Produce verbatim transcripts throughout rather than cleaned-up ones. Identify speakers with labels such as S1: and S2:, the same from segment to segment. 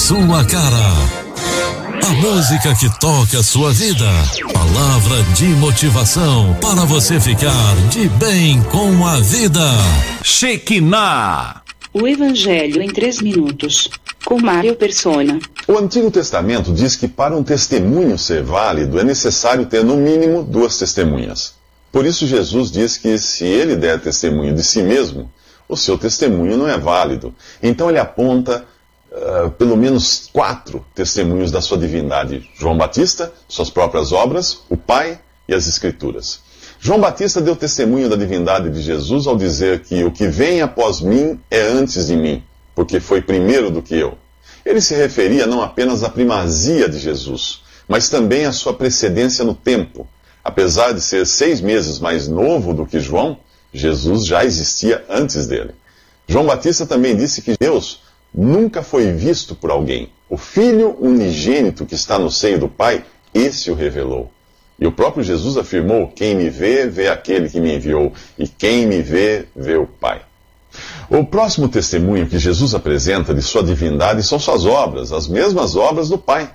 S1: sua cara. A música que toca a sua vida. Palavra de motivação para você ficar de bem com a vida. Shekinah.
S2: O Evangelho em três minutos, com Mário Persona.
S3: O Antigo Testamento diz que para um testemunho ser válido é necessário ter no mínimo duas testemunhas. Por isso Jesus diz que se ele der testemunho de si mesmo, o seu testemunho não é válido. Então ele aponta uh, pelo menos quatro testemunhos da sua divindade. João Batista, suas próprias obras, o Pai e as Escrituras. João Batista deu testemunho da divindade de Jesus ao dizer que o que vem após mim é antes de mim, porque foi primeiro do que eu. Ele se referia não apenas à primazia de Jesus, mas também à sua precedência no tempo. Apesar de ser seis meses mais novo do que João, Jesus já existia antes dele. João Batista também disse que Deus nunca foi visto por alguém. O Filho unigênito que está no seio do Pai, esse o revelou. E o próprio Jesus afirmou: quem me vê, vê aquele que me enviou, e quem me vê, vê o Pai. O próximo testemunho que Jesus apresenta de sua divindade são suas obras, as mesmas obras do Pai.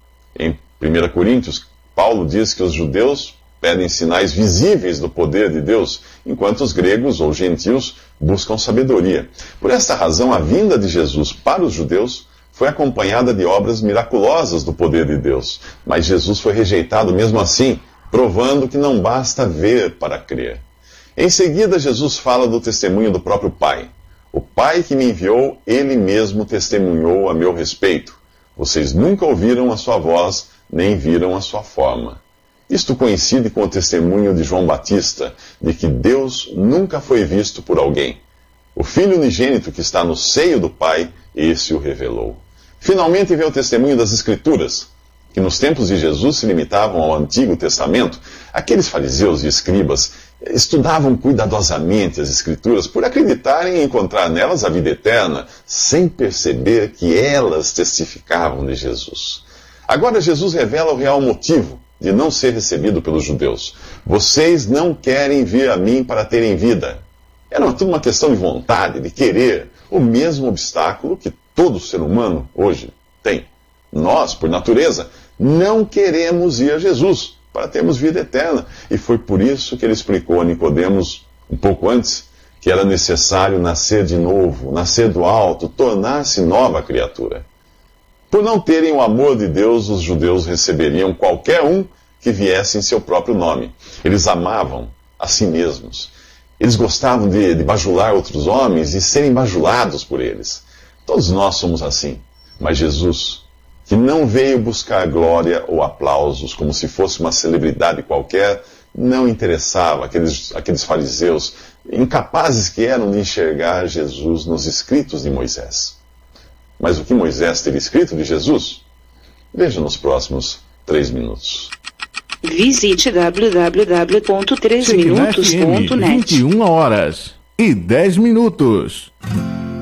S3: Em primeira Coríntios, Paulo diz que os judeus pedem sinais visíveis do poder de Deus, enquanto os gregos ou gentios buscam sabedoria. Por esta razão, a vinda de Jesus para os judeus foi acompanhada de obras miraculosas do poder de Deus. Mas Jesus foi rejeitado mesmo assim, provando que não basta ver para crer. Em seguida, Jesus fala do testemunho do próprio Pai. O Pai que me enviou, ele mesmo testemunhou a meu respeito. Vocês nunca ouviram a sua voz, nem viram a sua forma. Isto coincide com o testemunho de João Batista, de que Deus nunca foi visto por alguém. O Filho unigênito que está no seio do Pai, esse o revelou. Finalmente vem o testemunho das Escrituras, que nos tempos de Jesus se limitavam ao Antigo Testamento. Aqueles fariseus e escribas estudavam cuidadosamente as Escrituras por acreditarem em encontrar nelas a vida eterna, sem perceber que elas testificavam de Jesus. Agora Jesus revela o real motivo de não ser recebido pelos judeus. Vocês não querem vir a mim para terem vida. Era tudo uma questão de vontade, de querer, o mesmo obstáculo que todo ser humano hoje tem. Nós, por natureza, não queremos ir a Jesus para termos vida eterna. E foi por isso que ele explicou a Nicodemos, um pouco antes, que era necessário nascer de novo, nascer do alto, tornar-se nova criatura. Por não terem o amor de Deus, os judeus receberiam qualquer um que viesse em seu próprio nome. Eles amavam a si mesmos. Eles gostavam de, de bajular outros homens e serem bajulados por eles. Todos nós somos assim. Mas Jesus, que não veio buscar glória ou aplausos como se fosse uma celebridade qualquer, não interessava aqueles, aqueles fariseus, incapazes que eram de enxergar Jesus nos escritos de Moisés. Mas o que Moisés teria escrito de Jesus? Veja nos próximos três minutos.
S2: Visite w w w ponto três minutos ponto net.
S4: vinte e uma horas e dez minutos.